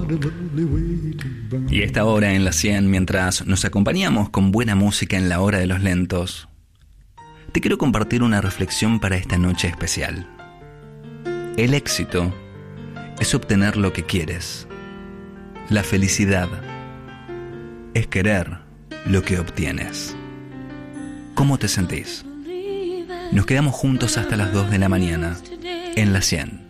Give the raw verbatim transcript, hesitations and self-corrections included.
Y a esta hora en la cien, mientras nos acompañamos con buena música en la hora de los lentos, te quiero compartir una reflexión para esta noche especial. El éxito es obtener lo que quieres. La felicidad es querer lo que obtienes. ¿Cómo te sentís? Nos quedamos juntos hasta las dos de la mañana en la cien.